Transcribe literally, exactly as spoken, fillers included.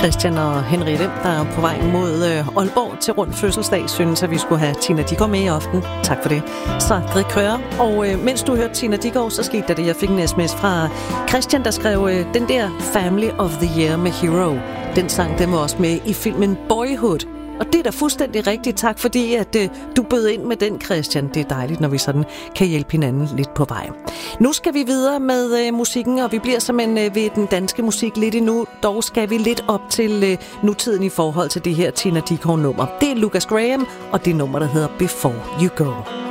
Christian og Henriette, der er på vej mod øh, Aalborg til rundt fødselsdag, synes at vi skulle have Tina Dickow med i aften. Tak for det. Så Grid Krøger. Og øh, mens du hørte Tina Dickow, så skete der det, jeg fik en sms fra Christian, der skrev øh, den der Family of the Year med Hero. Den sang, den var også med i filmen Boyhood. Og det er da fuldstændig rigtigt. Tak fordi, at øh, du bød ind med den, Christian. Det er dejligt, når vi sådan kan hjælpe hinanden lidt på vej. Nu skal vi videre med øh, musikken, og vi bliver simpelthen øh, ved den danske musik lidt endnu. Dog skal vi lidt op til øh, nutiden i forhold til det her Tina Dickow-nummer. Det er Lucas Graham, og det nummer, der hedder Before You Go.